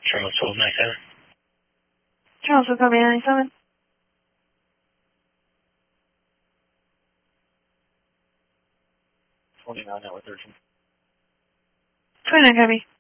Charles 1297. Charles, what's copy 97? 29 Network 13. 29 copy.